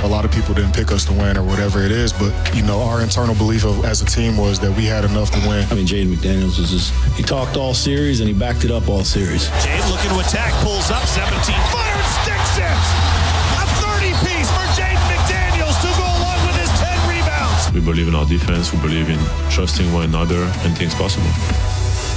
lot of people didn't pick us to win or whatever it is, but, you know, our internal belief as a team was that we had enough to win. I mean, Jaden McDaniels he talked all series and he backed it up all series. Jaden looking to attack, pulls up, 17-footer and sticks it! A 30-piece for Jaden McDaniels to go along with his 10 rebounds. We believe in our defense, we believe in trusting one another, and things possible.